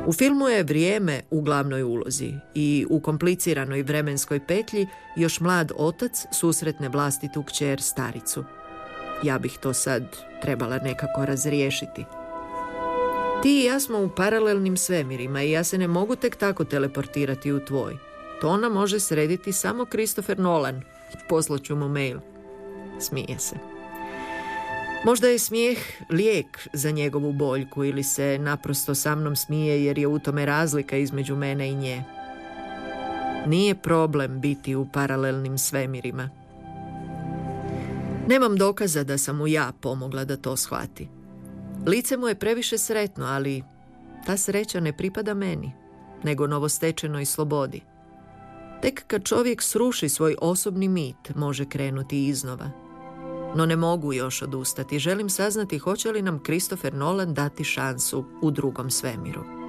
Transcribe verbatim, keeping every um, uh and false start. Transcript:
U filmu je vrijeme u glavnoj ulozi i u kompliciranoj vremenskoj petlji još mlad otac susretne vlastitu kćer staricu. Ja bih to sad trebala nekako razriješiti. Ti i ja smo u paralelnim svemirima i ja se ne mogu tek tako teleportirati u tvoj. To ona može srediti samo Christopher Nolan. Poslaću mu mail. Smije se. Možda je smijeh lijek za njegovu boljku ili se naprosto sa mnom smije jer je u tome razlika između mene i nje. Nije problem biti u paralelnim svemirima. Nemam dokaza da sam mu ja pomogla da to shvati. Lice mu je previše sretno, ali ta sreća ne pripada meni, nego novostečenoj slobodi. Tek kad čovjek sruši svoj osobni mit, može krenuti iznova. No ne mogu još odustati. Želim saznati hoće li nam Christopher Nolan dati šansu u drugom svemiru.